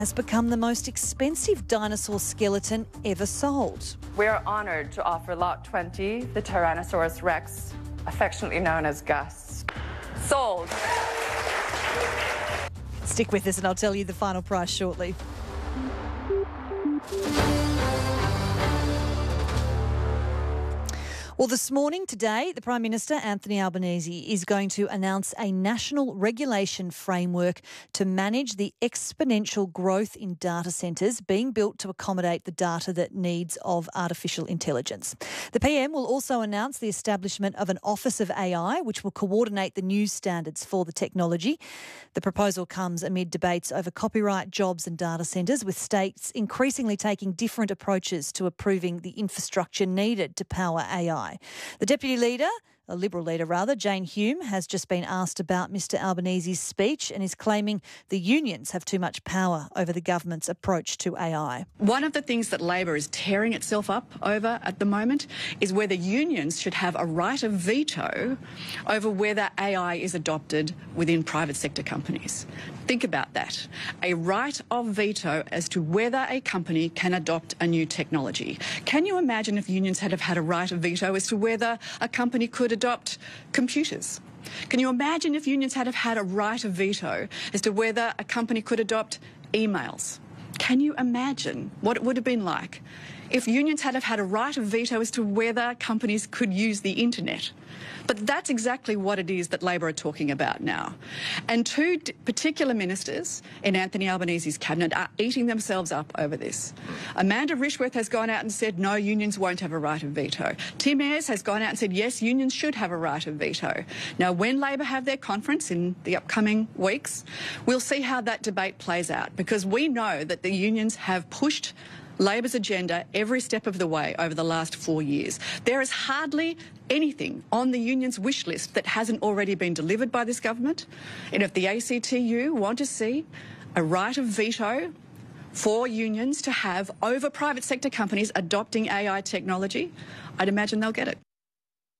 Has become the most expensive dinosaur skeleton ever sold. We are honoured to offer Lot 20, the Tyrannosaurus Rex, affectionately known as Gus. Sold. Stick with us and I'll tell you the final price shortly. Well, this morning, today, the Prime Minister, Anthony Albanese, is going to announce a national regulation framework to manage the exponential growth in data centres being built to accommodate the data that needs of artificial intelligence. The PM will also announce the establishment of an Office of AI, which will coordinate the new standards for the technology. The proposal comes amid debates over copyright, jobs and data centres, with states increasingly taking different approaches to approving the infrastructure needed to power AI. The Deputy Leader, a Liberal leader rather, Jane Hume, has just been asked about Mr Albanese's speech and is claiming the unions have too much power over the government's approach to AI. One of the things that Labor is tearing itself up over at the moment is whether unions should have a right of veto over whether AI is adopted within private sector companies. Think about that. A right of veto as to whether a company can adopt a new technology. Can you imagine if unions had have had a right of veto as to whether a company could adopt computers? Can you imagine if unions had have had a right of veto as to whether a company could adopt emails? Can you imagine what it would have been like if unions had have had a right of veto as to whether companies could use the internet? But that's exactly what it is that Labor are talking about now. And two particular ministers in Anthony Albanese's cabinet are eating themselves up over this. Amanda Rishworth has gone out and said, no, unions won't have a right of veto. Tim Ayres has gone out and said, yes, unions should have a right of veto. Now, when Labor have their conference in the upcoming weeks, we'll see how that debate plays out, because we know that the unions have pushed Labor's agenda every step of the way over the last 4 years. There is hardly anything on the union's wish list that hasn't already been delivered by this government. And if the ACTU want to see a right of veto for unions to have over private sector companies adopting AI technology, I'd imagine they'll get it.